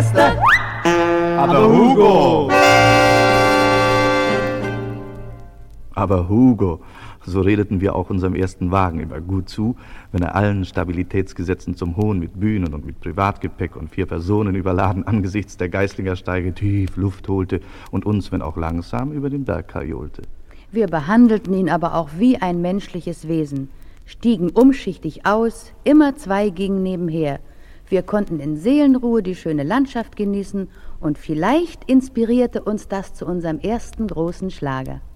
Aber Hugo! Aber Hugo, so redeten wir auch unserem ersten Wagen immer gut zu, wenn er allen Stabilitätsgesetzen zum Hohn mit Bühnen und mit Privatgepäck und 4 Personen überladen angesichts der Geislingersteige tief Luft holte und uns, wenn auch langsam, über den Berg kariolte. Wir behandelten ihn aber auch wie ein menschliches Wesen, stiegen umschichtig aus, immer 2 gingen nebenher. Wir konnten in Seelenruhe die schöne Landschaft genießen und vielleicht inspirierte uns das zu unserem ersten großen Schlager.